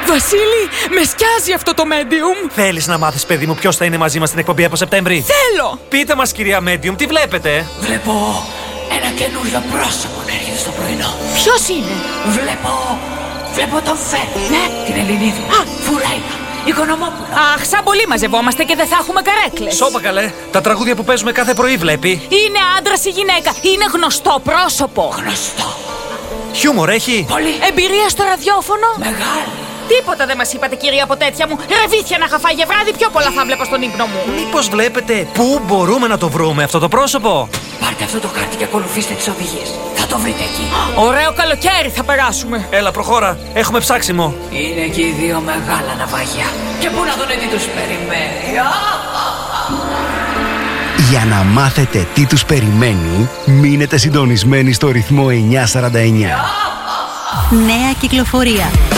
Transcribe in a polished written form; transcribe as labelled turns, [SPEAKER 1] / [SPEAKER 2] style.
[SPEAKER 1] Βασίλη, με σκιάζει αυτό το medium.
[SPEAKER 2] Θέλεις να μάθεις, παιδί μου, ποιος θα είναι μαζί μας στην εκπομπή από Σεπτέμβρη?
[SPEAKER 1] Θέλω!
[SPEAKER 2] Πείτε μας, κυρία medium, τι βλέπετε?
[SPEAKER 3] Βλέπω ένα καινούριο πρόσωπο να έρχεται στο πρωινό.
[SPEAKER 1] Ποιος είναι?
[SPEAKER 3] Βλέπω τον Φε. Ναι, την Ελληνίδη. Φουρέινα, Οικονομόπουλο.
[SPEAKER 1] Αχ, σαν πολύ μαζευόμαστε και δεν θα έχουμε καρέκλες.
[SPEAKER 2] Σώπα καλέ, τα τραγούδια που παίζουμε κάθε πρωί βλέπει.
[SPEAKER 1] Είναι άντρας ή γυναίκα? Είναι γνωστό πρόσωπο?
[SPEAKER 3] Γνωστό.
[SPEAKER 2] Χιούμορ έχει.
[SPEAKER 3] Πολύ.
[SPEAKER 1] Εμπειρία στο ραδιόφωνο?
[SPEAKER 3] Μεγάλη.
[SPEAKER 1] Τίποτα δεν μας είπατε, κυρία από τέτοια μου. Ρεβίθια να είχα φάει για βράδυ, πιο πολλά θα βλέπω στον ύπνο μου.
[SPEAKER 2] Μήπως βλέπετε πού μπορούμε να το βρούμε αυτό το πρόσωπο?
[SPEAKER 3] Πάρτε αυτό το χάρτη και ακολουθήστε τις οδηγίες. Θα το βρείτε εκεί.
[SPEAKER 1] Ωραίο καλοκαίρι θα περάσουμε.
[SPEAKER 2] Έλα, προχώρα. Έχουμε ψάξιμο.
[SPEAKER 3] Είναι εκεί οι δύο μεγάλα ναυάγια. Και πού να δουνε τι τους περιμένει.
[SPEAKER 4] Για να μάθετε τι τους περιμένει, μείνετε συντονισμένοι στο ρυθμό 949.
[SPEAKER 5] Νέα κυκλοφορία.